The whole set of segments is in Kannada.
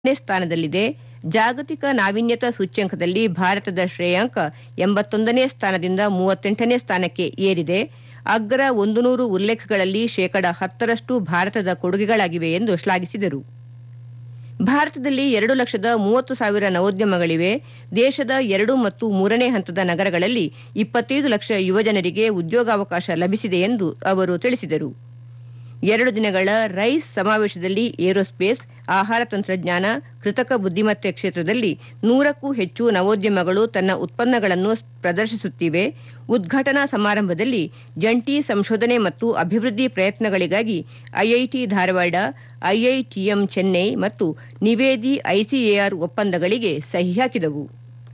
ನೇ ಸ್ಥಾನದಲ್ಲಿದೆ. ಜಾಗತಿಕ ನಾವೀನ್ಯತಾ ಸೂಚ್ಯಂಕದಲ್ಲಿ ಭಾರತದ ಶ್ರೇಯಾಂಕ 81ನೇ ಸ್ಥಾನದಿಂದ 38ನೇ ಸ್ಥಾನಕ್ಕೆ ಏರಿದೆ. ಅಗ್ರ 100 ಉಲ್ಲೇಖಗಳಲ್ಲಿ 10% ಭಾರತದ ಕೊಡುಗೆಗಳಾಗಿವೆ ಎಂದು ಶ್ಲಾಘಿಸಿದರು. ಭಾರತದಲ್ಲಿ 2,30,000 ನವೋದ್ಯಮಗಳಿವೆ. ದೇಶದ 2 ಮತ್ತು 3ನೇ ಹಂತದ ನಗರಗಳಲ್ಲಿ 25 ಲಕ್ಷ ಯುವಜನರಿಗೆ ಉದ್ಯೋಗಾವಕಾಶ ಲಭಿಸಿದೆ ಎಂದು ಅವರು ತಿಳಿಸಿದರು. 2 ದಿನಗಳ ರೈಸ್ ಸಮಾವೇಶದಲ್ಲಿ ಏರೋಸ್ಪೇಸ್, ಆಹಾರ ತಂತ್ರಜ್ಞಾನ, ಕೃತಕ ಬುದ್ದಿಮತ್ತೆ ಕ್ಷೇತ್ರದಲ್ಲಿ 100ಕ್ಕೂ ಹೆಚ್ಚು ನವೋದ್ಯಮಗಳು ತನ್ನ ಉತ್ಪನ್ನಗಳನ್ನು ಪ್ರದರ್ಶಿಸುತ್ತಿವೆ. ಉದ್ಘಾಟನಾ ಸಮಾರಂಭದಲ್ಲಿ ಜಂಟಿ ಸಂಶೋಧನೆ ಮತ್ತು ಅಭಿವೃದ್ಧಿ ಪ್ರಯತ್ನಗಳಿಗಾಗಿ ಐಐಟಿ ಧಾರವಾಡ, ಐಐಟಿಎಂ ಚೆನ್ನೈ ಮತ್ತು ನಿವೇದಿ ಐಸಿಎಆರ್ ಒಪ್ಪಂದಗಳಿಗೆ ಸಹಿ ಹಾಕಿದವು.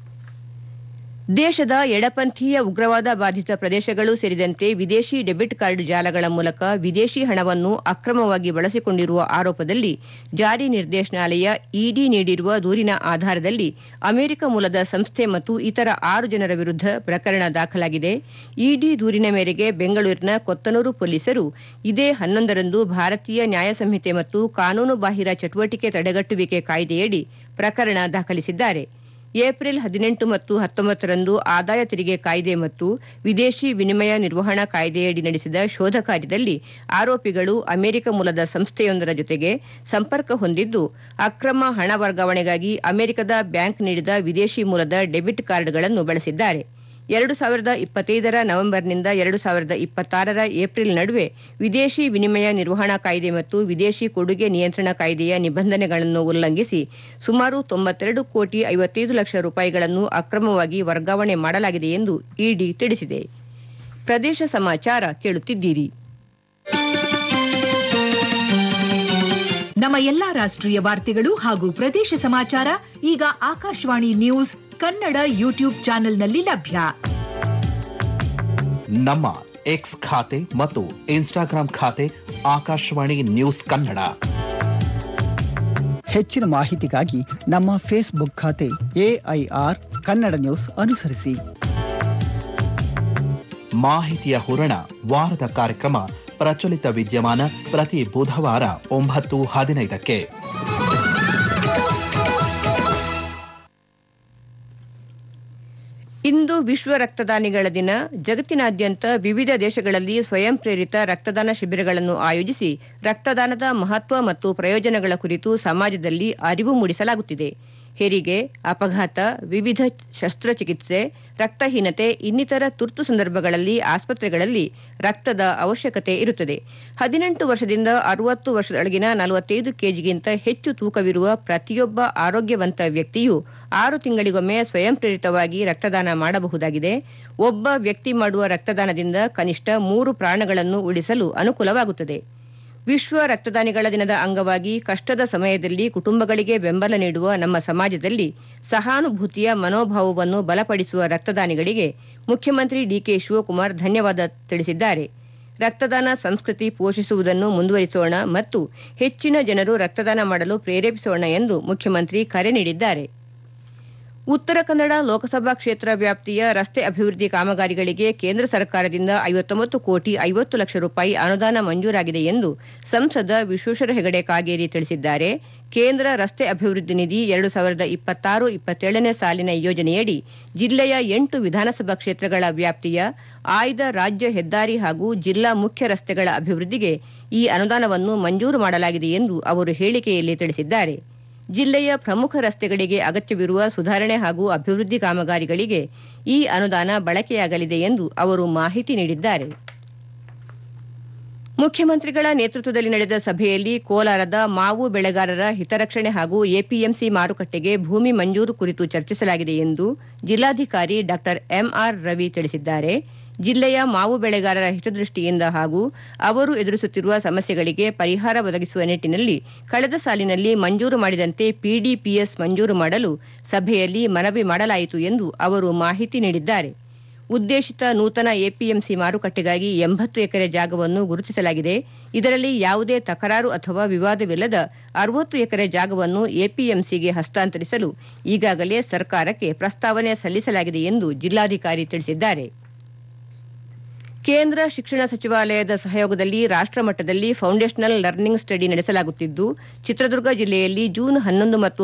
ದೇಶದ ಎಡಪಂಥೀಯ ಉಗ್ರವಾದ ಬಾಧಿತ ಪ್ರದೇಶಗಳು ಸೇರಿದಂತೆ ವಿದೇಶಿ ಡೆಬಿಟ್ ಕಾರ್ಡ್ ಜಾಲಗಳ ಮೂಲಕ ವಿದೇಶಿ ಹಣವನ್ನು ಅಕ್ರಮವಾಗಿ ಬಳಸಿಕೊಂಡಿರುವ ಆರೋಪದಲ್ಲಿ ಜಾರಿ ನಿರ್ದೇಶನಾಲಯ ಇಡಿ ನೀಡಿರುವ ದೂರಿನ ಆಧಾರದಲ್ಲಿ ಅಮೆರಿಕ ಮೂಲದ ಸಂಸ್ಥೆ ಮತ್ತು ಇತರ 6 ಜನರ ವಿರುದ್ಧ ಪ್ರಕರಣ ದಾಖಲಾಗಿದೆ. ಇಡಿ ದೂರಿನ ಮೇರೆಗೆ ಬೆಂಗಳೂರಿನ ಕೊತ್ತನೂರು ಪೊಲೀಸರು ಇದೇ 11ರಂದು ಭಾರತೀಯ ನ್ಯಾಯ ಸಂಹಿತೆ ಮತ್ತು ಕಾನೂನು ಬಾಹಿರ ಚಟುವಟಿಕೆ ತಡೆಗಟ್ಟುವಿಕೆ ಕಾಯ್ದೆಯಡಿ ಪ್ರಕರಣ ದಾಖಲಿಸಿದ್ದಾರೆ. ಏಪ್ರಿಲ್ 18 ಮತ್ತು 19ರಂದು ಆದಾಯ ತೆರಿಗೆ ಕಾಯ್ದೆ ಮತ್ತು ವಿದೇಶಿ ವಿನಿಮಯ ನಿರ್ವಹಣಾ ಕಾಯ್ದೆಯಡಿ ನಡೆಸಿದ ಶೋಧ ಕಾರ್ಯದಲ್ಲಿ ಆರೋಪಿಗಳು ಅಮೆರಿಕ ಮೂಲದ ಸಂಸ್ಥೆಯೊಂದರ ಜೊತೆಗೆ ಸಂಪರ್ಕ ಹೊಂದಿದ್ದು ಅಕ್ರಮ ಹಣ ವರ್ಗಾವಣೆಗಾಗಿ ಅಮೆರಿಕದ ಬ್ಯಾಂಕ್ ನೀಡಿದ ವಿದೇಶಿ ಮೂಲದ ಡೆಬಿಟ್ ಕಾರ್ಡ್ಗಳನ್ನು ಬಳಸಿದ್ದಾರೆ. 2025ರ ನವೆಂಬರ್ನಿಂದ 2026ರ ಏಪ್ರಿಲ್ ನಡುವೆ ವಿದೇಶಿ ವಿನಿಮಯ ನಿರ್ವಹಣಾ ಕಾಯ್ದೆ ಮತ್ತು ವಿದೇಶಿ ಕೊಡುಗೆ ನಿಯಂತ್ರಣ ಕಾಯ್ದೆಯ ನಿಬಂಧನೆಗಳನ್ನು ಉಲ್ಲಂಘಿಸಿ ಸುಮಾರು 92 ಕೋಟಿ 55 ಲಕ್ಷ ರೂಪಾಯಿಗಳನ್ನು ಅಕ್ರಮವಾಗಿ ವರ್ಗಾವಣೆ ಮಾಡಲಾಗಿದೆ ಎಂದು ಇಡಿ ತಿಳಿಸಿದೆ. ಪ್ರದೇಶ ಸಮಾಚಾರ ಕೇಳುತ್ತಿದ್ದೀರಿ. ನಮ್ಮ ಎಲ್ಲಾ ರಾಷ್ಟ್ರೀಯ ವಾರ್ತೆಗಳು ಹಾಗೂ ಪ್ರದೇಶ ಸಮಾಚಾರ ಈಗ ಆಕಾಶವಾಣಿ ನ್ಯೂಸ್ ಕನ್ನಡ ಯೂಟ್ಯೂಬ್ ಚಾನೆಲ್ನಲ್ಲಿ ಲಭ್ಯ. ನಮ್ಮ ಎಕ್ಸ್ ಖಾತೆ ಮತ್ತು ಇನ್ಸ್ಟಾಗ್ರಾಂ ಖಾತೆ ಆಕಾಶವಾಣಿ ನ್ಯೂಸ್ ಕನ್ನಡ. ಹೆಚ್ಚಿನ ಮಾಹಿತಿಗಾಗಿ ನಮ್ಮ ಫೇಸ್ಬುಕ್ ಖಾತೆ ಎಐಆರ್ ಕನ್ನಡ ನ್ಯೂಸ್ ಅನುಸರಿಸಿ. ಮಾಹಿತಿಯ ಹೂರಣ ವಾರದ ಕಾರ್ಯಕ್ರಮ ಪ್ರಚಲಿತ ವಿದ್ಯಮಾನ ಪ್ರತಿ ಬುಧವಾರ 9:15ಕ್ಕೆ. ಇಂದು ವಿಶ್ವ ರಕ್ತದಾನಿಗಳ ದಿನ. ಜಗತ್ತಿನಾದ್ಯಂತ ವಿವಿಧ ದೇಶಗಳಲ್ಲಿ ಸ್ವಯಂ ಪ್ರೇರಿತ ರಕ್ತದಾನ ಶಿಬಿರಗಳನ್ನು ಆಯೋಜಿಸಿ ರಕ್ತದಾನದ ಮಹತ್ವ ಮತ್ತು ಪ್ರಯೋಜನಗಳ ಕುರಿತು ಸಮಾಜದಲ್ಲಿ ಅರಿವು ಮೂಡಿಸಲಾಗುತ್ತಿದೆ. ಹೆರಿಗೆ, ಅಪಘಾತ, ವಿವಿಧ ಶಸ್ತ್ರಚಿಕಿತ್ಸೆ, ರಕ್ತಹೀನತೆ ಇನ್ನಿತರ ತುರ್ತು ಸಂದರ್ಭಗಳಲ್ಲಿ ಆಸ್ಪತ್ರೆಗಳಲ್ಲಿ ರಕ್ತದ ಅವಶ್ಯಕತೆ ಇರುತ್ತದೆ. 18 ವರ್ಷದಿಂದ 60 ವರ್ಷದೊಳಗಿನ 45 ಕೆಜಿಗಿಂತ ಹೆಚ್ಚು ತೂಕವಿರುವ ಪ್ರತಿಯೊಬ್ಬ ಆರೋಗ್ಯವಂತ ವ್ಯಕ್ತಿಯು 6 ತಿಂಗಳಿಗೊಮ್ಮೆ ಸ್ವಯಂ ಪ್ರೇರಿತವಾಗಿ ರಕ್ತದಾನ ಮಾಡಬಹುದಾಗಿದೆ. ಒಬ್ಬ ವ್ಯಕ್ತಿ ಮಾಡುವ ರಕ್ತದಾನದಿಂದ ಕನಿಷ್ಠ 3 ಪ್ರಾಣಗಳನ್ನು ಉಳಿಸಲು ಅನುಕೂಲವಾಗುತ್ತದೆ. ವಿಶ್ವ ರಕ್ತದಾನಿಗಳ ದಿನದ ಅಂಗವಾಗಿ ಕಷ್ಟದ ಸಮಯದಲ್ಲಿ ಕುಟುಂಬಗಳಿಗೆ ಬೆಂಬಲ ನೀಡುವ ನಮ್ಮ ಸಮಾಜದಲ್ಲಿ ಸಹಾನುಭೂತಿಯ ಮನೋಭಾವವನ್ನು ಬಲಪಡಿಸುವ ರಕ್ತದಾನಿಗಳಿಗೆ ಮುಖ್ಯಮಂತ್ರಿ ಡಿಕೆ ಶಿವಕುಮಾರ್ ಧನ್ಯವಾದ ತಿಳಿಸಿದ್ದಾರೆ. ರಕ್ತದಾನ ಸಂಸ್ಕೃತಿ ಪೋಷಿಸುವುದನ್ನು ಮುಂದುವರಿಸೋಣ ಮತ್ತು ಹೆಚ್ಚಿನ ಜನರು ರಕ್ತದಾನ ಮಾಡಲು ಪ್ರೇರೇಪಿಸೋಣ ಎಂದು ಮುಖ್ಯಮಂತ್ರಿ ಕರೆ ನೀಡಿದ್ದಾರೆ. ಉತ್ತರ ಕನ್ನಡ ಲೋಕಸಭಾ ಕ್ಷೇತ್ರ ವ್ಯಾಪ್ತಿಯ ರಸ್ತೆ ಅಭಿವೃದ್ಧಿ ಕಾಮಗಾರಿಗಳಿಗೆ ಕೇಂದ್ರ ಸರ್ಕಾರದಿಂದ 59 ಕೋಟಿ 50 ಲಕ್ಷ ರೂಪಾಯಿ ಅನುದಾನ ಮಂಜೂರಾಗಿದೆ ಎಂದು ಸಂಸದ ವಿಶ್ವೇಶ್ವರ ಹೆಗಡೆ ಕಾಗೇರಿ ತಿಳಿಸಿದ್ದಾರೆ. ಕೇಂದ್ರ ರಸ್ತೆ ಅಭಿವೃದ್ಧಿ ನಿಧಿ 2026-27ನೇ ಸಾಲಿನ ಯೋಜನೆಯಡಿ ಜಿಲ್ಲೆಯ 8 ವಿಧಾನಸಭಾ ಕ್ಷೇತ್ರಗಳ ವ್ಯಾಪ್ತಿಯ ಆಯ್ದ ರಾಜ್ಯ ಹೆದ್ದಾರಿ ಹಾಗೂ ಜಿಲ್ಲಾ ಮುಖ್ಯ ರಸ್ತೆಗಳ ಅಭಿವೃದ್ಧಿಗೆ ಈ ಅನುದಾನವನ್ನು ಮಂಜೂರು ಮಾಡಲಾಗಿದೆ ಎಂದು ಅವರು ಹೇಳಿಕೆಯಲ್ಲಿ ತಿಳಿಸಿದ್ದಾರೆ. ಜಿಲ್ಲೆಯ ಪ್ರಮುಖ ರಸ್ತೆಗಳಿಗೆ ಅಗತ್ಯವಿರುವ ಸುಧಾರಣೆ ಹಾಗೂ ಅಭಿವೃದ್ಧಿ ಕಾಮಗಾರಿಗಳಿಗೆ ಈ ಅನುದಾನ ಬಳಕೆಯಾಗಲಿದೆ ಎಂದು ಅವರು ಮಾಹಿತಿ ನೀಡಿದ್ದಾರೆ. ಮುಖ್ಯಮಂತ್ರಿಗಳ ನೇತೃತ್ವದಲ್ಲಿ ನಡೆದ ಸಭೆಯಲ್ಲಿ ಕೋಲಾರದ ಮಾವು ಬೆಳೆಗಾರರ ಹಿತರಕ್ಷಣೆ ಹಾಗೂ ಎಪಿಎಂಸಿ ಮಾರುಕಟ್ಟೆಗೆ ಭೂಮಿ ಮಂಜೂರು ಕುರಿತು ಚರ್ಚಿಸಲಾಗಿದೆ ಎಂದು ಜಿಲ್ಲಾಧಿಕಾರಿ ಡಾ ಎಂಆರ್ ರವಿ ತಿಳಿಸಿದ್ದಾರೆ. ಜಿಲ್ಲೆಯ ಮಾವು ಬೆಳೆಗಾರರ ಹಿತದೃಷ್ಟಿಯಿಂದ ಹಾಗೂ ಅವರು ಎದುರಿಸುತ್ತಿರುವ ಸಮಸ್ಯೆಗಳಿಗೆ ಪರಿಹಾರ ಒದಗಿಸುವ ನಿಟ್ಟಿನಲ್ಲಿ ಕಳೆದ ಸಾಲಿನಲ್ಲಿ ಮಂಜೂರು ಮಾಡಿದಂತೆ ಪಿಡಿಪಿಎಸ್ ಮಂಜೂರು ಮಾಡಲು ಸಭೆಯಲ್ಲಿ ಮನವಿ ಮಾಡಲಾಯಿತು ಎಂದು ಅವರು ಮಾಹಿತಿ ನೀಡಿದ್ದಾರೆ. ಉದ್ದೇಶಿತ ನೂತನ ಎಪಿಎಂಸಿ ಮಾರುಕಟ್ಟೆಗಾಗಿ 80 ಎಕರೆ ಜಾಗವನ್ನು ಗುರುತಿಸಲಾಗಿದೆ. ಇದರಲ್ಲಿ ಯಾವುದೇ ತಕರಾರು ಅಥವಾ ವಿವಾದವಿಲ್ಲದ 60 ಎಕರೆ ಜಾಗವನ್ನು ಎಪಿಎಂಸಿಗೆ ಹಸ್ತಾಂತರಿಸಲು ಈಗಾಗಲೇ ಸರ್ಕಾರಕ್ಕೆ ಪ್ರಸ್ತಾವನೆ ಸಲ್ಲಿಸಲಾಗಿದೆ ಎಂದು ಜಿಲ್ಲಾಧಿಕಾರಿ ತಿಳಿಸಿದ್ದಾರೆ. ಕೇಂದ್ರ ಶಿಕ್ಷಣ ಸಚಿವಾಲಯದ ಸಹಯೋಗದಲ್ಲಿ ರಾಷ್ಟ್ರ ಮಟ್ಟದಲ್ಲಿ ಫೌಂಡೇಶನಲ್ ಲರ್ನಿಂಗ್ ಸ್ಟಡಿ ನಡೆಸಲಾಗುತ್ತಿದ್ದು, ಚಿತ್ರದುರ್ಗ ಜಿಲ್ಲೆಯಲ್ಲಿ ಜೂನ್ 11 ಮತ್ತು